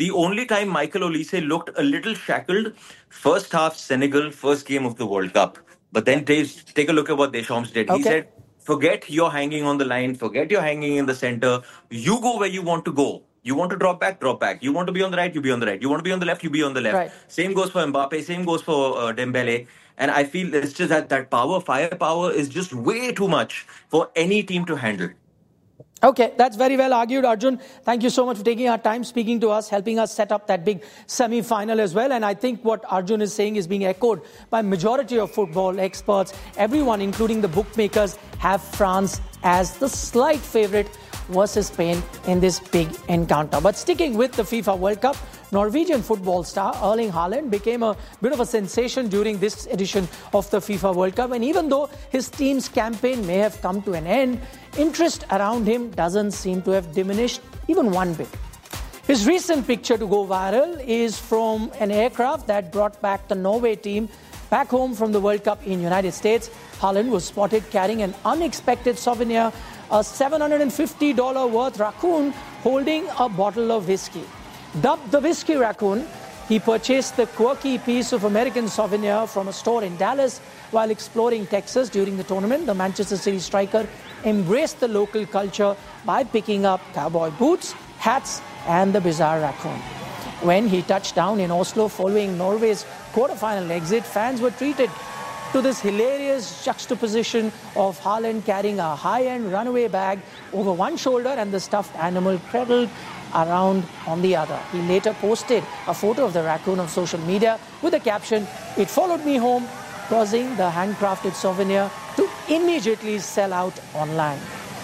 The only time Michael Olise looked a little shackled, first half Senegal, first game of the World Cup. But then take a look at what Deschamps did. He said, forget you're hanging on the line, forget you're hanging in the center. You go where you want to go. You want to drop back, drop back. You want to be on the right, you be on the right. You want to be on the left, you be on the left. Right. Same goes for Mbappe, same goes for Dembele. And I feel it's just that firepower is just way too much for any team to handle. Okay, that's very well argued, Arjun. Thank you so much for taking our time, speaking to us, helping us set up that big semi-final as well. And I think what Arjun is saying is being echoed by majority of football experts. Everyone, including the bookmakers, have France as the slight favourite versus Spain in this big encounter. But sticking with the FIFA World Cup, Norwegian football star Erling Haaland became a bit of a sensation during this edition of the FIFA World Cup. And even though his team's campaign may have come to an end, interest around him doesn't seem to have diminished even one bit. His recent picture to go viral is from an aircraft that brought back the Norway team back home from the World Cup in United States. Haaland was spotted carrying an unexpected souvenir, a $750 worth raccoon holding a bottle of whiskey. Dubbed the Whiskey Raccoon, he purchased the quirky piece of American souvenir from a store in Dallas while exploring Texas during the tournament. The Manchester City striker embraced the local culture by picking up cowboy boots, hats, and the bizarre raccoon. When he touched down in Oslo following Norway's quarterfinal exit, fans were treated to this hilarious juxtaposition of Haaland carrying a high-end runaway bag over one shoulder and the stuffed animal cradled around on the other. He later posted a photo of the raccoon on social media with the caption, "It followed me home," causing the handcrafted souvenir to immediately sell out online.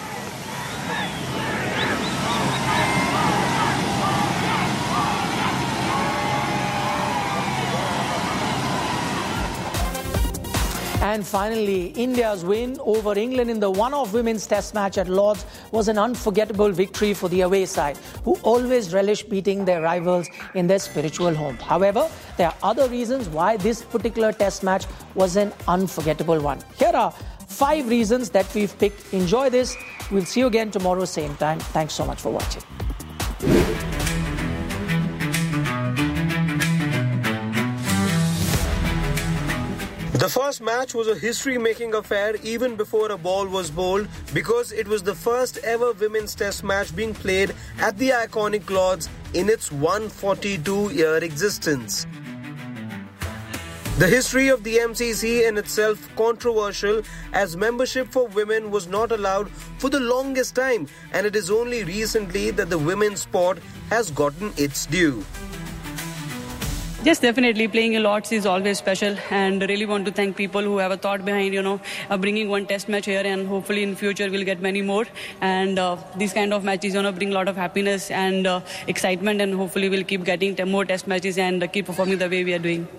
And finally, India's win over England in the one-off women's test match at Lord's was an unforgettable victory for the away side, who always relish beating their rivals in their spiritual home. However, there are other reasons why this particular test match was an unforgettable one. Here are 5 reasons that we've picked. Enjoy this. We'll see you again tomorrow, same time. Thanks so much for watching. The first match was a history-making affair even before a ball was bowled, because it was the first ever women's test match being played at the iconic Lord's in its 142-year existence. The history of the MCC in itself controversial, as membership for women was not allowed for the longest time, and it is only recently that the women's sport has gotten its due. Yes, definitely. Playing in Lord's is always special, and really want to thank people who have a thought behind, bringing one test match here, and hopefully in future we'll get many more. And these kind of matches, bring a lot of happiness and excitement, and hopefully we'll keep getting more test matches and keep performing the way we are doing.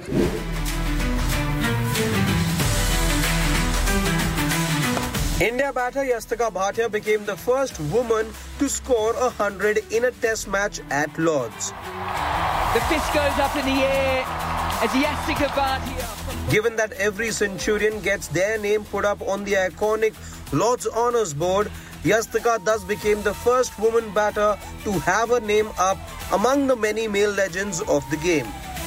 India batter Yastika Bhatia became the first woman to score 100 in a test match at Lord's. The fist goes up in the air as Yastika Bhatia. Given that every Centurion gets their name put up on the iconic Lord's Honours Board, Yastika thus became the first woman batter to have her name up among the many male legends of the game.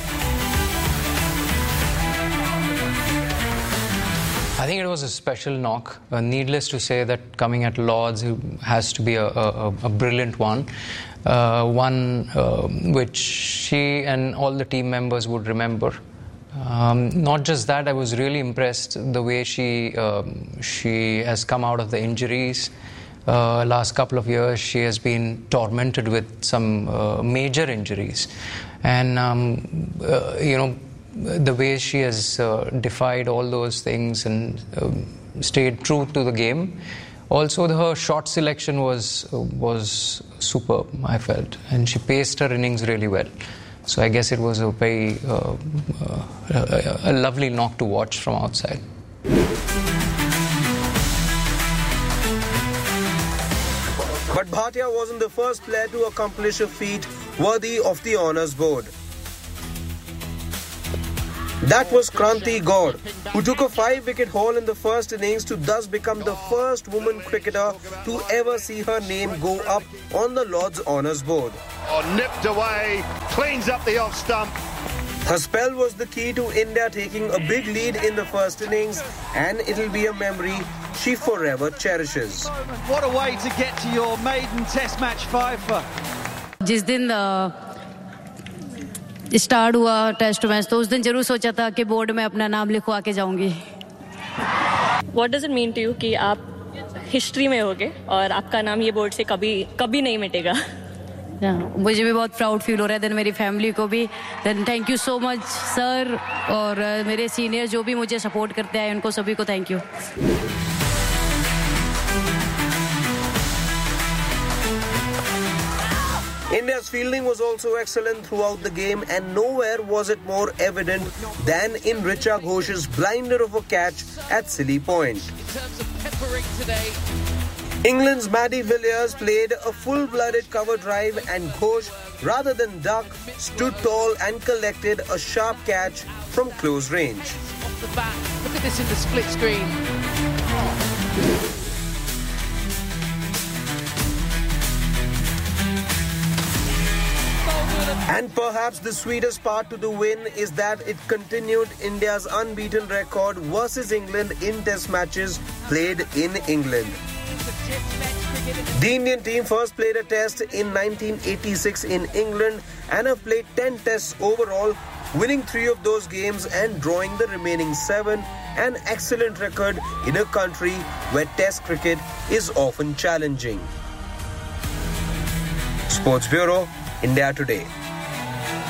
I think it was a special knock. Needless to say that coming at Lord's has to be a brilliant one. One which she and all the team members would remember. Not just that, I was really impressed the way she has come out of the injuries. Last couple of years she has been tormented with some major injuries. And, the way she has defied all those things and stayed true to the game. Also, her shot selection was superb, I felt, and she paced her innings really well. So I guess it was a very a lovely knock to watch from outside. But Bhatia wasn't the first player to accomplish a feat worthy of the honours board. That was Kranti Gaur, who took a 5-wicket haul in the first innings to thus become the first woman cricketer to ever see her name go up on the Lord's Honours Board. Nipped away, cleans up the off stump. Her spell was the key to India taking a big lead in the first innings, and it'll be a memory she forever cherishes. What a way to get to your maiden Test match 5 for. जिस दिन start हुआ test match तो उस दिन जरूर सोचा था कि बोर्ड में अपना नाम लिखवा के जाऊंगी. What does it mean to you कि आप हिस्ट्री में होगे और आपका नाम ये बोर्ड से कभी नहीं मिटेगा? मुझे भी बहुत प्राउड फील हो रहा है, देन मेरी फैमिली को भी. Then thank you so much sir और मेरे सीनियर जो भी मुझे सपोर्ट करते हैं उनको सभी को thank you. India's fielding was also excellent throughout the game, and nowhere was it more evident than in Richa Ghosh's blinder of a catch at Silly Point. In terms of peppering today, England's Maddie Villiers played a full-blooded cover drive, and Ghosh, rather than duck, stood tall and collected a sharp catch from close range. off the bat. Look at this in the split screen. And perhaps the sweetest part to the win is that it continued India's unbeaten record versus England in Test matches played in England. The Indian team first played a test in 1986 in England and have played 10 tests overall, winning 3 of those games and drawing the remaining 7, an excellent record in a country where test cricket is often challenging. Sports Bureau, India Today.